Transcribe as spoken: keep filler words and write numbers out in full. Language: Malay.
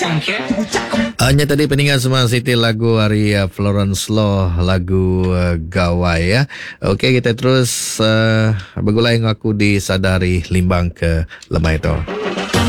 Hanya tadi peninggal semua Siti lagu hari uh, Florence Law, lagu uh, Gawai ya. Okey, kita terus uh, bergulai dengan aku di Sadari Limbang ke Lemai itu.